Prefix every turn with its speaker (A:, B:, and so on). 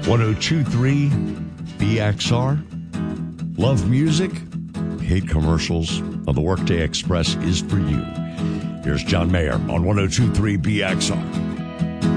A: 1023 BXR. Love music? Hate commercials? Well, the Workday Express is for you. Here's John Mayer on 1023 BXR.